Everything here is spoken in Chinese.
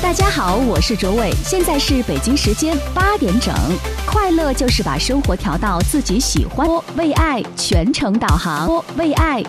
大家好，我是卓伟，现在是北京时间8点整。快乐就是把生活调到自己喜欢。为爱全程导航，为爱